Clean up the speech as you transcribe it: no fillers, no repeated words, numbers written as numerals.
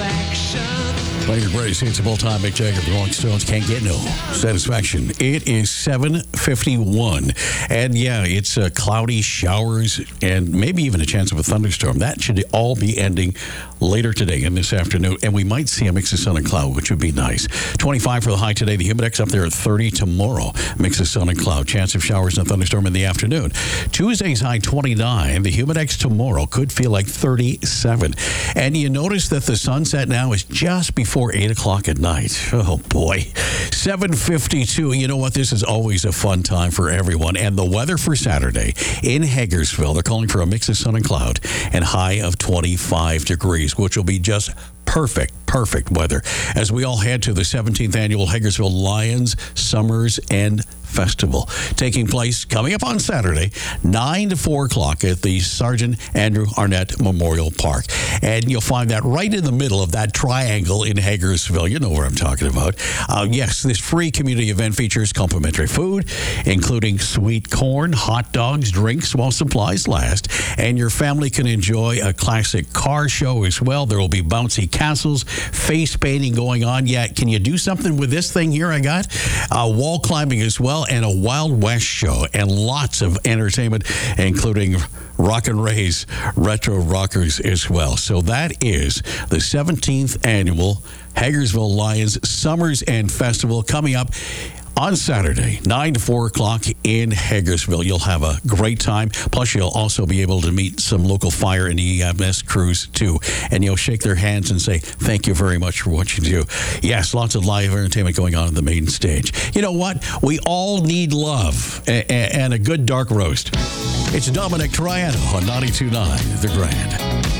Playing your greatest hits of all time, Mick Jagger, the Rolling Stones, Can't Get No Satisfaction. It is 7:51, and yeah, it's cloudy, showers, and maybe even a chance of a thunderstorm. That should all be ending later today and this afternoon, and we might see a mix of sun and cloud, which would be nice. 25 for the high today. The humidex up there at 30 tomorrow. Mix of sun and cloud. Chance of showers and a thunderstorm in the afternoon. Tuesday's high 29. The humidex tomorrow could feel like 37. And you notice that the sunset now is just before 8 o'clock at night. Oh, boy. 7:52. You know what? This is always a fun time for everyone. And the weather for Saturday in Hagersville, they're calling for a mix of sun and cloud and high of 25 degrees, which will be just perfect weather as we all head to the 17th annual Hagersville Lions Summers End Festival, taking place coming up on Saturday, 9 to 4 o'clock at the Sergeant Andrew Arnett Memorial Park. And you'll find that right in the middle of that triangle in Hagersville. You know where I'm talking about. Yes, this free community event features complimentary food, including sweet corn, hot dogs, drinks while supplies last. And your family can enjoy a classic car show as well. There will be bouncy castles, face painting going on. Yeah, can you do something with this thing here I got? Wall climbing as well, and a Wild West show, and lots of entertainment, including Rock and Ray's Retro Rockers as well. So that is the 17th annual Hagersville Lions Summers End Festival coming up on Saturday, 9 to 4 o'clock in Hagersville. You'll have a great time. Plus, you'll also be able to meet some local fire and EMS crews, too. And you'll shake their hands and say, thank you very much for what you do. Yes, lots of live entertainment going on the main stage. You know what? We all need love and a good dark roast. It's Dominic Triano on 92.9 The Grand.